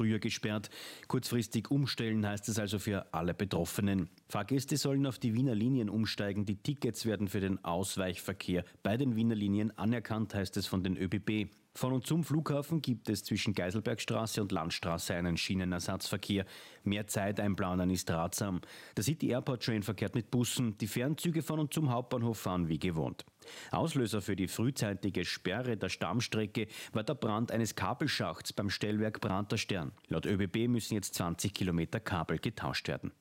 früher gesperrt. Kurzfristig umstellen heißt es also für alle Betroffenen. Fahrgäste sollen auf die Wiener Linien umsteigen. Die Tickets werden für den Ausweichverkehr bei den Wiener Linien anerkannt, heißt es von den ÖBB. Von und zum Flughafen gibt es zwischen Geiselbergstraße und Landstraße einen Schienenersatzverkehr. Mehr Zeit einplanen ist ratsam. Der City Airport Train verkehrt mit Bussen. Die Fernzüge von und zum Hauptbahnhof fahren wie gewohnt. Auslöser für die frühzeitige Sperre der Stammstrecke war der Brand eines Kabelschachts beim Stellwerk Brandter Stern. Laut ÖBB müssen jetzt 20 Kilometer Kabel getauscht werden.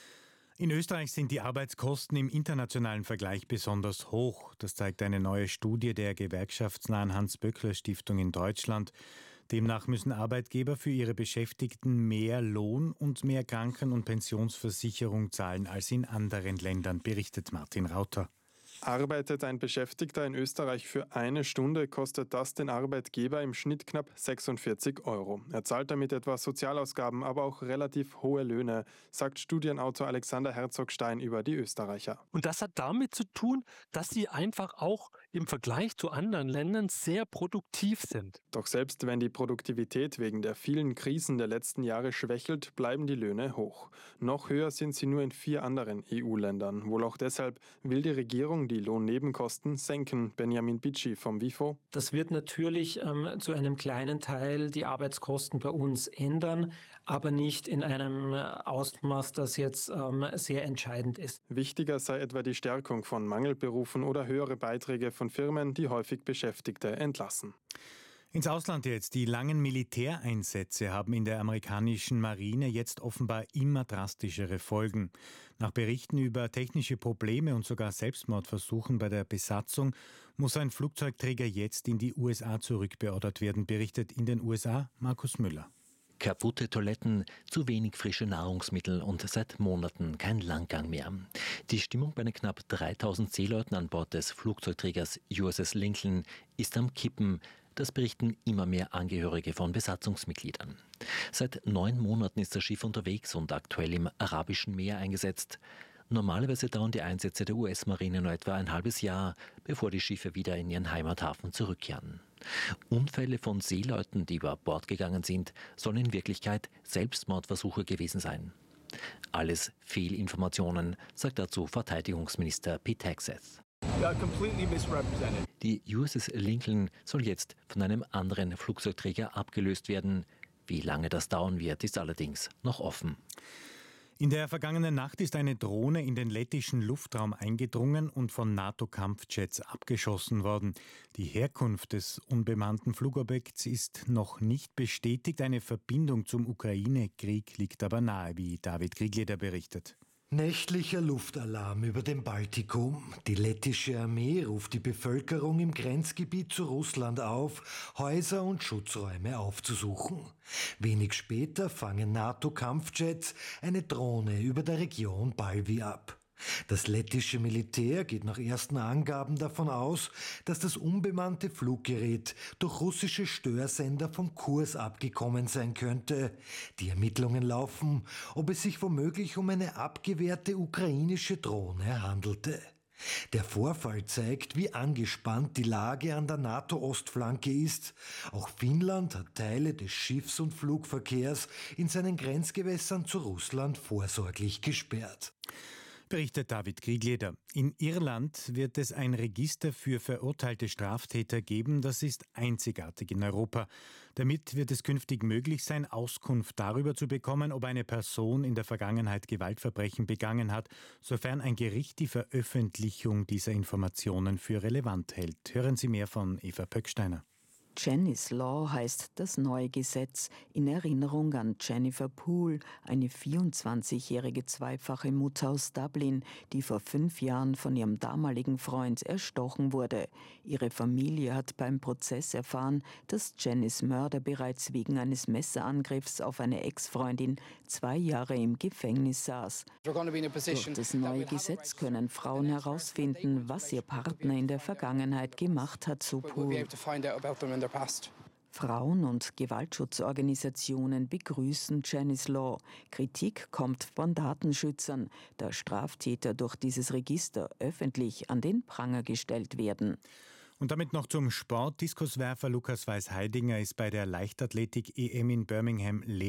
In Österreich sind die Arbeitskosten im internationalen Vergleich besonders hoch. Das zeigt eine neue Studie der gewerkschaftsnahen Hans-Böckler-Stiftung in Deutschland. Demnach müssen Arbeitgeber für ihre Beschäftigten mehr Lohn und mehr Kranken- und Pensionsversicherung zahlen als in anderen Ländern, berichtet Martin Rauter. Arbeitet ein Beschäftigter in Österreich für 1 Stunde, kostet das den Arbeitgeber im Schnitt knapp 46 €. Er zahlt damit etwa Sozialausgaben, aber auch relativ hohe Löhne, sagt Studienautor Alexander Herzogstein über die Österreicher. Und das hat damit zu tun, dass sie einfach auch im Vergleich zu anderen Ländern sehr produktiv sind. Doch selbst wenn die Produktivität wegen der vielen Krisen der letzten Jahre schwächelt, bleiben die Löhne hoch. Noch höher sind sie nur in 4 anderen EU-Ländern. Wohl auch deshalb will die Regierung die Lohnnebenkosten senken. Benjamin Bitschi vom WIFO. Das wird natürlich zu einem kleinen Teil die Arbeitskosten bei uns ändern, aber nicht in einem Ausmaß, das jetzt sehr entscheidend ist. Wichtiger sei etwa die Stärkung von Mangelberufen oder höhere Beiträge von Firmen, die häufig Beschäftigte entlassen. Ins Ausland jetzt. Die langen Militäreinsätze haben in der amerikanischen Marine jetzt offenbar immer drastischere Folgen. Nach Berichten über technische Probleme und sogar Selbstmordversuchen bei der Besatzung muss ein Flugzeugträger jetzt in die USA zurückbeordert werden, berichtet in den USA Markus Müller. Kaputte Toiletten, zu wenig frische Nahrungsmittel und seit Monaten kein Langgang mehr. Die Stimmung bei den knapp 3000 Seeleuten an Bord des Flugzeugträgers USS Lincoln ist am Kippen. Das berichten immer mehr Angehörige von Besatzungsmitgliedern. Seit 9 Monaten ist das Schiff unterwegs und aktuell im Arabischen Meer eingesetzt. Normalerweise dauern die Einsätze der US-Marine nur etwa ein halbes Jahr, bevor die Schiffe wieder in ihren Heimathafen zurückkehren. Unfälle von Seeleuten, die über Bord gegangen sind, sollen in Wirklichkeit Selbstmordversuche gewesen sein. Alles Fehlinformationen, sagt dazu Verteidigungsminister Pete Hegseth. Die USS Lincoln soll jetzt von einem anderen Flugzeugträger abgelöst werden. Wie lange das dauern wird, ist allerdings noch offen. In der vergangenen Nacht ist eine Drohne in den lettischen Luftraum eingedrungen und von NATO-Kampfjets abgeschossen worden. Die Herkunft des unbemannten Flugobjekts ist noch nicht bestätigt. Eine Verbindung zum Ukraine-Krieg liegt aber nahe, wie David Kriegleder berichtet. Nächtlicher Luftalarm über dem Baltikum. Die lettische Armee ruft die Bevölkerung im Grenzgebiet zu Russland auf, Häuser und Schutzräume aufzusuchen. Wenig später fangen NATO-Kampfjets eine Drohne über der Region Balvi ab. Das lettische Militär geht nach ersten Angaben davon aus, dass das unbemannte Fluggerät durch russische Störsender vom Kurs abgekommen sein könnte. Die Ermittlungen laufen, ob es sich womöglich um eine abgewehrte ukrainische Drohne handelte. Der Vorfall zeigt, wie angespannt die Lage an der NATO-Ostflanke ist. Auch Finnland hat Teile des Schiffs- und Flugverkehrs in seinen Grenzgewässern zu Russland vorsorglich gesperrt. Berichtet David Kriegleder. In Irland wird es ein Register für verurteilte Straftäter geben. Das ist einzigartig in Europa. Damit wird es künftig möglich sein, Auskunft darüber zu bekommen, ob eine Person in der Vergangenheit Gewaltverbrechen begangen hat, sofern ein Gericht die Veröffentlichung dieser Informationen für relevant hält. Hören Sie mehr von Eva Pöcksteiner. Jenny's Law heißt das neue Gesetz in Erinnerung an Jennifer Poole, eine 24-jährige zweifache Mutter aus Dublin, die vor 5 Jahren von ihrem damaligen Freund erstochen wurde. Ihre Familie hat beim Prozess erfahren, dass Jennys Mörder bereits wegen eines Messerangriffs auf eine Ex-Freundin 2 Jahre im Gefängnis saß. Durch das neue Gesetz können Frauen herausfinden, was ihr Partner in der Vergangenheit gemacht hat, so Poole. Frauen- und Gewaltschutzorganisationen begrüßen Jenny's Law. Kritik kommt von Datenschützern, da Straftäter durch dieses Register öffentlich an den Pranger gestellt werden. Und damit noch zum Sport. Diskuswerfer Lukas Weiß-Heidinger ist bei der Leichtathletik-EM in Birmingham